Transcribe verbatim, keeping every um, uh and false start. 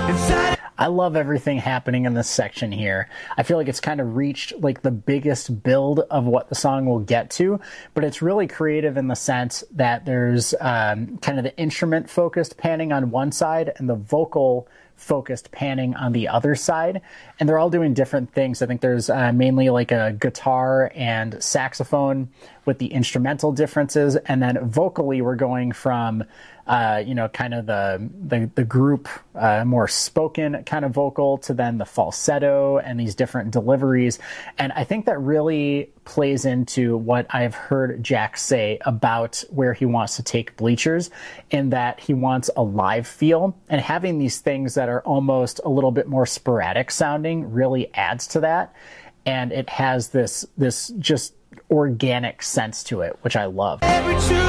I love everything happening in this section here. I feel like it's kind of reached like the biggest build of what the song will get to, but it's really creative in the sense that there's um, kind of the instrument focused panning on one side and the vocal focused panning on the other side, and they're all doing different things. I think there's uh, mainly like a guitar and saxophone with the instrumental differences, and then vocally we're going from uh, you know, kind of the the, the group uh, more spoken kind of vocal to then the falsetto and these different deliveries. And I think that really plays into what I've heard Jack say about where he wants to take Bleachers, in that he wants a live feel, and having these things that are almost a little bit more sporadic sounding really adds to that. And it has this this just organic sense to it, which I love.